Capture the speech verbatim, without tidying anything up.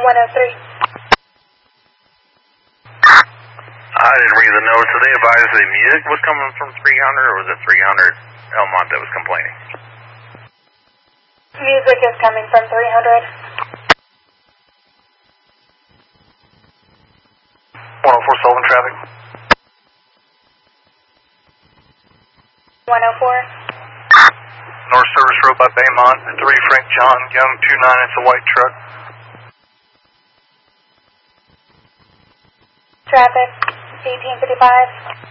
one oh three. I didn't read the notes. Did they advise the music was coming from three hundred, or was it three hundred Elmont that was complaining? Music is coming from three hundred. one oh four Sullivan traffic. one oh four. North Service Road by Baymont, three Frank John Young two nine, it's a white truck. Traffic, eighteen fifty-five.